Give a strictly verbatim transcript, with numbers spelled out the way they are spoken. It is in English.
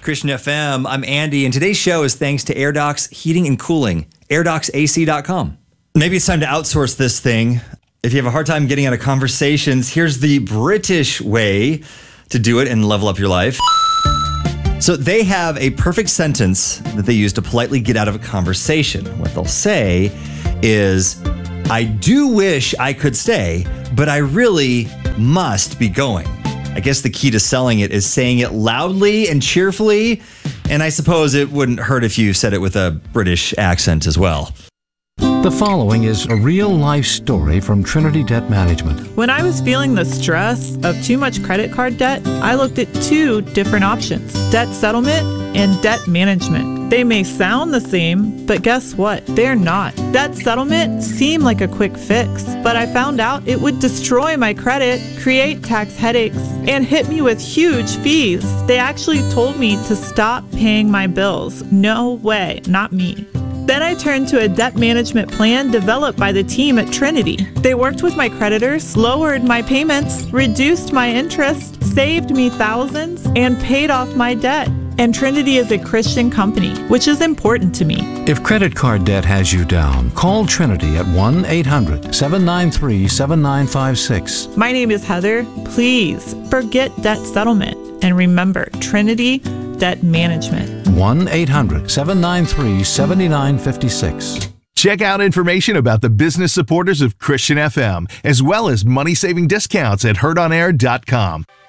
Christian F M. I'm Andy, and today's show is thanks to AirDocs Heating and Cooling, air docs A C dot com. Maybe it's time to outsource this thing. If you have a hard time getting out of conversations, here's the British way to do it and level up your life. So they have a perfect sentence that they use to politely get out of a conversation. What they'll say is, I do wish I could stay, but I really must be going. I guess the key to selling it is saying it loudly and cheerfully, and I suppose it wouldn't hurt if you said it with a British accent as well. The following is a real-life story from Trinity Debt Management. When I was feeling the stress of too much credit card debt, I looked at two different options: debt settlement and debt management. They may sound the same, but guess what? They're not. Debt settlement seemed like a quick fix, but I found out it would destroy my credit, create tax headaches, and hit me with huge fees. They actually told me to stop paying my bills. No way, not me. Then I turned to a debt management plan developed by the team at Trinity. They worked with my creditors, lowered my payments, reduced my interest, saved me thousands, and paid off my debt. And Trinity is a Christian company, which is important to me. If credit card debt has you down, call Trinity at one eight hundred seven nine three seven nine five six. My name is Heather. Please forget debt settlement and remember Trinity Debt Management. one eight hundred seven nine three seven nine five six. Check out information about the business supporters of Christian F M, as well as money-saving discounts at heard on air dot com.